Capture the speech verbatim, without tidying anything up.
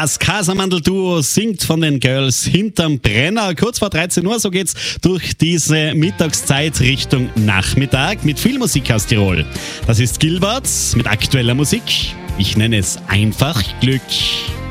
Das Casamandel-Duo singt von den Girls hinterm Brenner. Kurz vor dreizehn Uhr, so geht's durch diese Mittagszeit Richtung Nachmittag mit viel Musik aus Tirol. Das ist Gilbert mit aktueller Musik. Ich nenne es einfach Glück.